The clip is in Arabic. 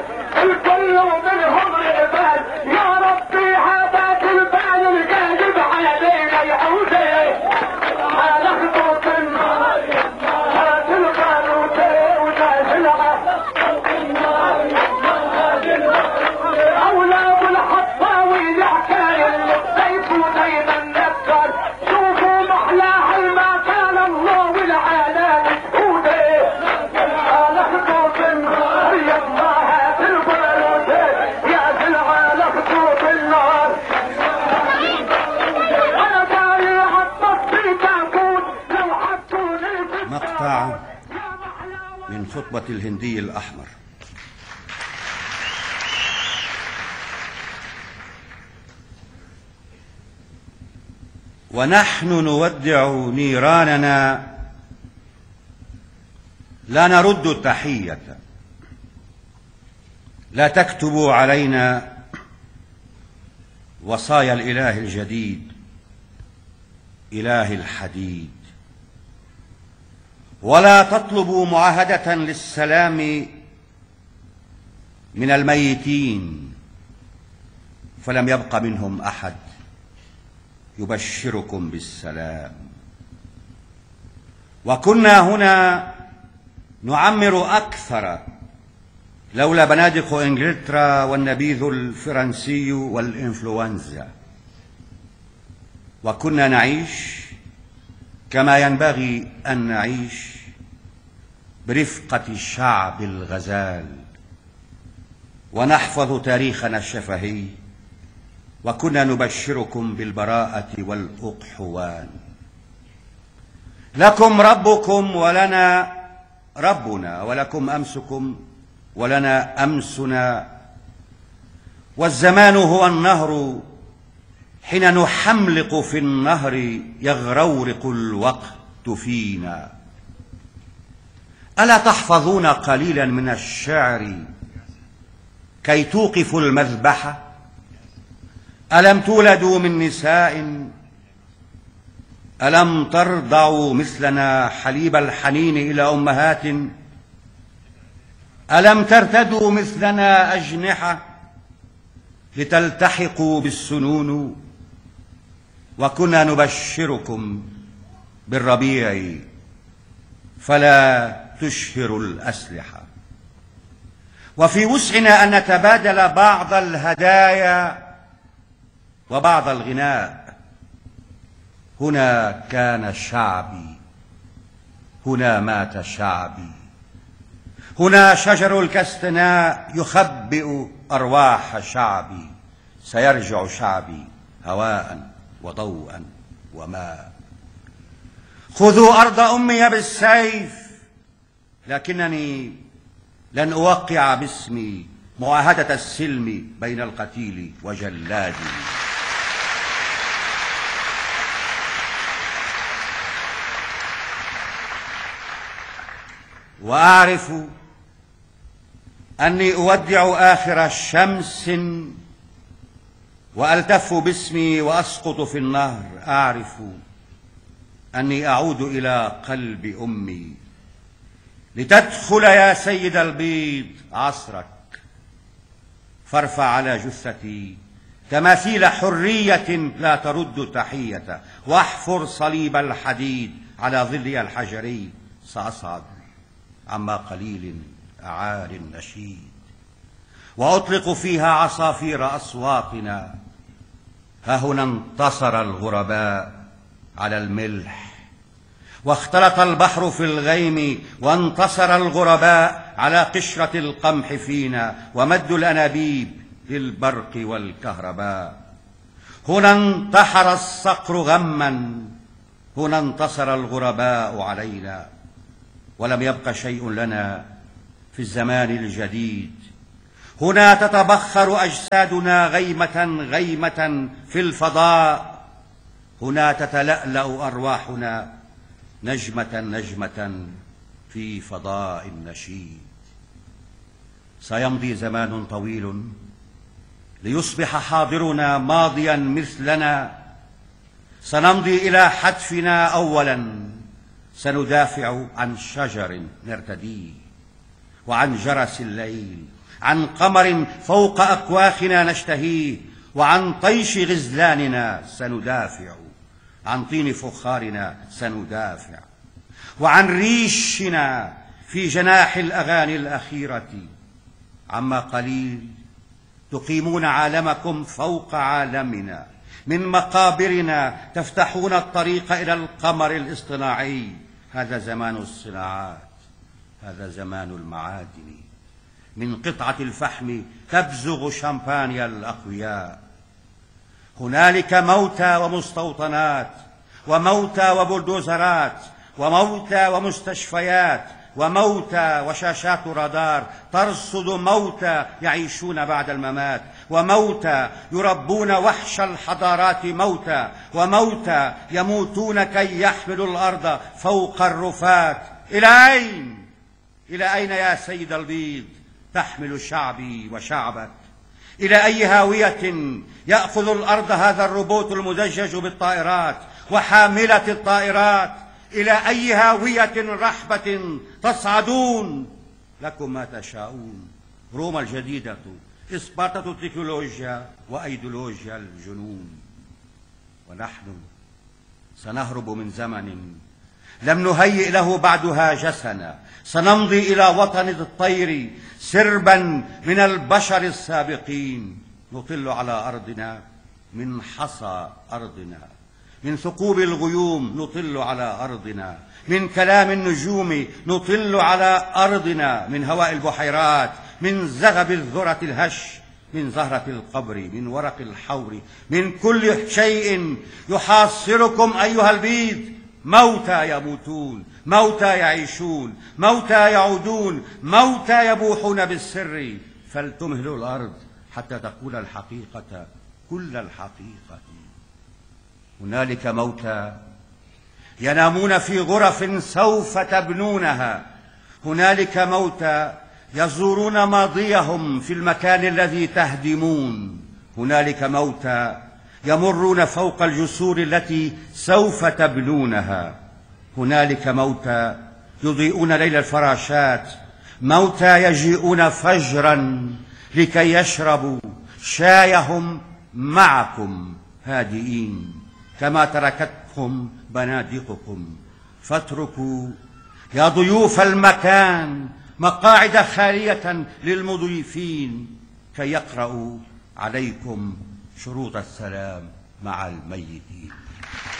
الكل منهم عباد يا ربي هذاك البال القادم علينا يعود على خطوط النار هات القانوت ونازل اولاد الحطاوي الحكايه السيف ودايما نذكر شوفوا محلاها ما كان الله والعالم يهودي على خطوط النار يا الله هات القانوت يا ذي على خطوط النار انا داري عطف في تاكون لو حطوني مقطع من خطبة الهندي الأحمر. ونحن نودع نيراننا لا نرد التحية، لا تكتبوا علينا وصايا الإله الجديد إله الحديد، ولا تطلبوا معاهدة للسلام من الميتين، فلم يبق منهم أحد يبشركم بالسلام. وكنا هنا نعمر أكثر لولا بنادق إنجلترا والنبيذ الفرنسي والإنفلونزا، وكنا نعيش كما ينبغي أن نعيش برفقة شعب الغزال، ونحفظ تاريخنا الشفهي، وكنا نبشركم بالبراءة والأقحوان. لكم ربكم ولنا ربنا، ولكم أمسكم ولنا أمسنا، والزمان هو النهر، حين نحملق في النهر يغرورق الوقت فينا. ألا تحفظون قليلا من الشعر كي توقفوا المذبحة؟ ألم تولدوا من نساء؟ ألم ترضعوا مثلنا حليب الحنين إلى أمهات؟ ألم ترتدوا مثلنا أجنحة لتلتحقوا بالسنون؟ وكنا نبشركم بالربيع فلا تشهروا الأسلحة. وفي وسعنا أن نتبادل بعض الهدايا وبعض الغناء. هنا كان شعبي، هنا مات شعبي، هنا شجر الكستناء يخبئ أرواح شعبي، سيرجع شعبي هواء وضوءا وماء. خذوا أرض أمي بالسيف، لكنني لن أوقع باسمي معاهدة السلم بين القتيل وجلادي. وأعرف أني أودع آخر شمس وألتف باسمي وأسقط في النهر. أعرف أني أعود إلى قلب أمي لتدخل يا سيد البيض عصرك، فارفع على جثتي تماثيل حرية لا ترد التحية، واحفر صليب الحديد على ظلي الحجري. سأصعد عما قليل أعالي النشيد، وأطلق فيها عصافير أصواتنا. ها هنا انتصر الغرباء على الملح، واختلط البحر في الغيم، وانتصر الغرباء على قشرة القمح فينا، ومدوا الأنابيب للبرق والكهرباء. هنا انتحر الصقر غما، هنا انتصر الغرباء علينا، ولم يبق شيء لنا في الزمان الجديد. هنا تتبخر أجسادنا غيمة غيمة في الفضاء، هنا تتلألأ أرواحنا نجمة نجمة في فضاء النشيد. سيمضي زمان طويل ليصبح حاضرنا ماضيا مثلنا. سنمضي إلى حتفنا أولا، سندافع عن شجر نرتديه، وعن جرس الليل، عن قمر فوق أكواخنا نشتهيه، وعن طيش غزلاننا سندافع، عن طين فخارنا سندافع، وعن ريشنا في جناح الأغاني الأخيرة. عما قليل تقيمون عالمكم فوق عالمنا، من مقابرنا تفتحون الطريق إلى القمر الاصطناعي. هذا زمان الصناعات، هذا زمان المعادن. من قطعة الفحم تبزغ شامبانيا الأقوياء. هنالك موتى ومستوطنات، وموتى وبلدوزرات، وموتى ومستشفيات، وموتى وشاشات رادار ترصد موتى يعيشون بعد الممات، وموتى يربون وحش الحضارات، موتى وموتى يموتون كي يحملوا الأرض فوق الرفات. إلى أين؟ إلى أين يا سيد البيض تحمل شعبي وشعبك؟ إلى أي هاوية يأخذ الأرض هذا الروبوت المدجج بالطائرات وحاملة الطائرات؟ إلى أي هاوية رحبة تصعدون؟ لكم ما تشاءون. روما الجديدة، إسبارتا التكنولوجيا وأيديولوجيا الجنون. ونحن سنهرب من زمن لم نهيئ له بعد هاجسنا، سنمضي إلى وطن الطير سربا من البشر السابقين. نطل على أرضنا من حصى أرضنا، من ثقوب الغيوم نطل على أرضنا، من كلام النجوم نطل على أرضنا، من هواء البحيرات، من زغب الذرة الهش، من زهرة القبر، من ورق الحور، من كل شيء يحاصركم أيها البيض. موتى يموتون، موتى يعيشون، موتى يعودون، موتى يبوحون بالسر. فلتمهلوا الأرض حتى تقول الحقيقة، كل الحقيقة. هنالك موتى ينامون في غرف سوف تبنونها، هنالك موتى يزورون ماضيهم في المكان الذي تهدمون، هنالك موتى يمرون فوق الجسور التي سوف تبنونها، هنالك موتى يضيئون ليل الفراشات، موتى يجيئون فجرا لكي يشربوا شايهم معكم هادئين كما تركتكم بنادقكم. فاتركوا يا ضيوف المكان مقاعد خالية للمضيفين كي يقرأوا عليكم شروط السلام مع الميتين.